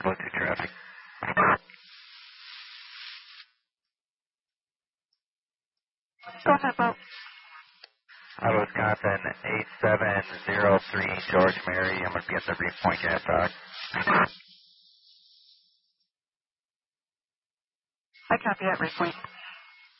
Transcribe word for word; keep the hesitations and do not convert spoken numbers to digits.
Go to traffic. Go ahead, Boat. Uh, Wisconsin eight seven zero three George Mary. I'm going to be at the Reef Point gas dock. I copy that, Reef Point.